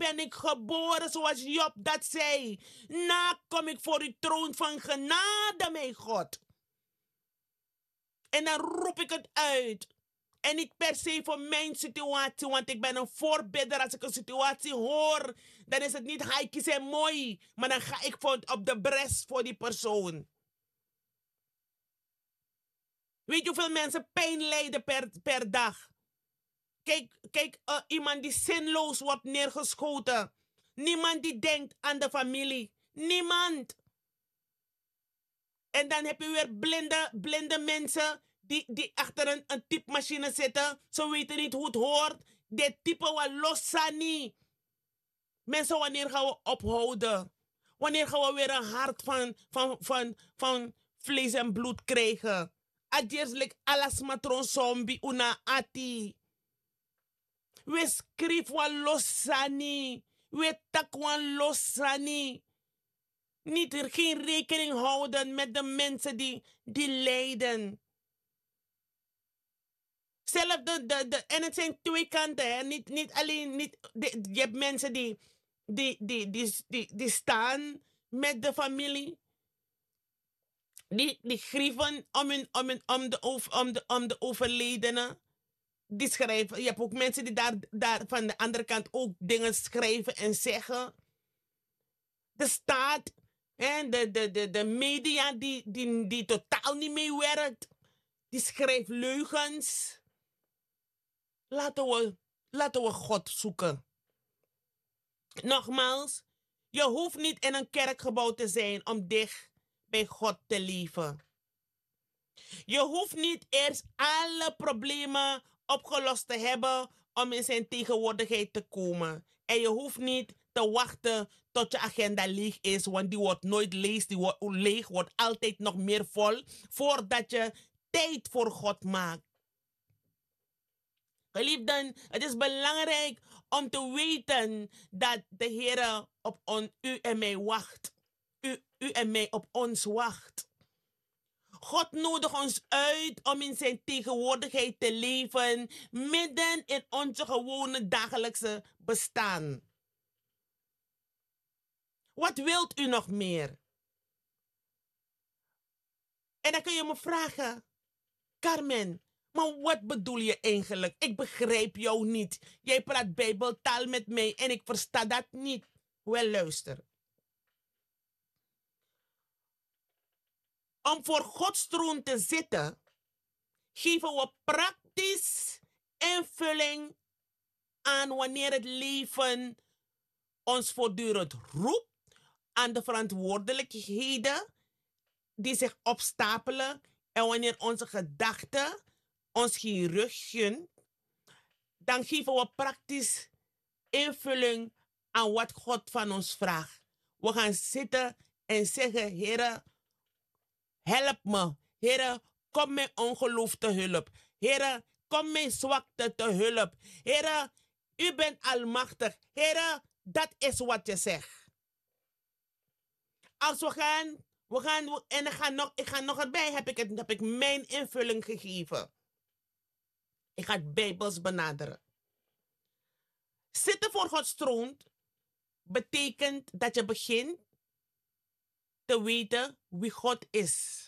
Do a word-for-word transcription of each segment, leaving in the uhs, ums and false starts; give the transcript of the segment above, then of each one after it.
ben ik geboren zoals Job dat zei. Na kom ik voor uw troon van genade, mijn God. En dan roep ik het uit. En niet per se voor mijn situatie, want ik ben een voorbidder. Als ik een situatie hoor, dan is het niet haikjes en mooi. Maar dan ga ik voor, op de bres voor die persoon. Weet je hoeveel mensen pijn lijden per, per dag? Kijk, kijk uh, iemand die zinloos wordt neergeschoten. Niemand die denkt aan de familie. Niemand. En dan heb je weer blinde, blinde mensen die, die achter een, een typemachine zitten. Ze weten niet hoe het hoort. Dit typen wat lossen niet. Mensen, wanneer gaan we ophouden? Wanneer gaan we weer een hart van, van, van, van vlees en bloed krijgen? Adierselijk alas matron zombie una ati. We schrijf wan lossani. We tak wan lossani. Niet er geen rekening houden met de mensen die, die lijden. Zelf de, de, de, en het zijn twee kanten. Hè? Niet, niet alleen, niet, de, je hebt mensen die, die, die, die, die, die staan met de familie. Die, die grieven om, hun, om, hun, om, de, om, de, om de overledene. Die schrijven. Je hebt ook mensen die daar, daar van de andere kant ook dingen schrijven en zeggen. De staat en de, de, de, de media die, die, die totaal niet meewerkt. Die schrijft leugens. Laten we, laten we God zoeken. Nogmaals, je hoeft niet in een kerkgebouw te zijn om dicht bij God te leven. Je hoeft niet eerst alle problemen opgelost te hebben om in zijn tegenwoordigheid te komen. En je hoeft niet te wachten tot je agenda leeg is, want die wordt nooit leeg, die wordt leeg, wordt altijd nog meer vol, voordat je tijd voor God maakt. Geliefden, het is belangrijk om te weten dat de Heer op on, u en mij wacht. U, u en mij op ons wacht. God nodigt ons uit om in zijn tegenwoordigheid te leven, midden in onze gewone dagelijkse bestaan. Wat wilt u nog meer? En dan kun je me vragen, Carmen, maar wat bedoel je eigenlijk? Ik begrijp jou niet. Jij praat Bijbeltaal met mij en ik versta dat niet. Wel, luister. Om voor Gods troon te zitten, geven we praktisch invulling aan wanneer het leven ons voortdurend roept aan de verantwoordelijkheden die zich opstapelen en wanneer onze gedachten ons geen rug gunnen, dan geven we praktisch invulling aan wat God van ons vraagt. We gaan zitten en zeggen, Heere, help me. Heere, kom mijn ongeloof te hulp. Heere, kom mijn zwakte te hulp. Heere, u bent almachtig. Heere, dat is wat je zegt. Als we gaan, we gaan, en ik ga nog, ik ga nog erbij, heb ik, het, heb ik mijn invulling gegeven. Ik ga het Bijbels benaderen. Zitten voor Gods troon betekent dat je begint te weten wie God is.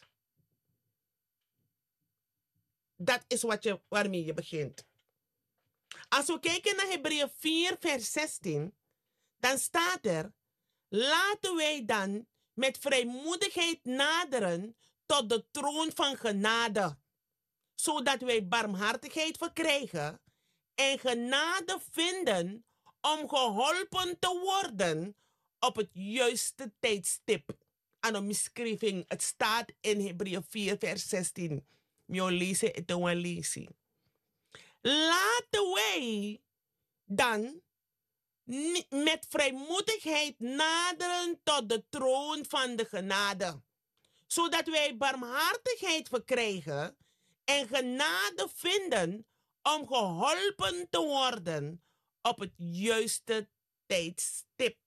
Dat is wat je, waarmee je begint. Als we kijken naar Hebreeën vier, vers zestien, dan staat er, laten wij dan met vrijmoedigheid naderen tot de troon van genade, zodat wij barmhartigheid verkrijgen en genade vinden om geholpen te worden op het juiste tijdstip. Aan een beschrijving, het staat in Hebreeën vier, vers zestien. Mio lezen het te lezen. Laten wij dan met vrijmoedigheid naderen tot de troon van de genade, zodat wij barmhartigheid verkrijgen en genade vinden om geholpen te worden op het juiste tijdstip.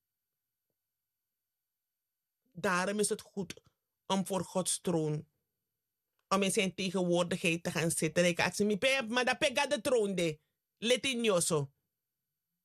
Daarom is het goed om voor Gods troon, om in zijn tegenwoordigheid te gaan zitten. Ik had ze niet, maar dat pega de troon de. Let in joso.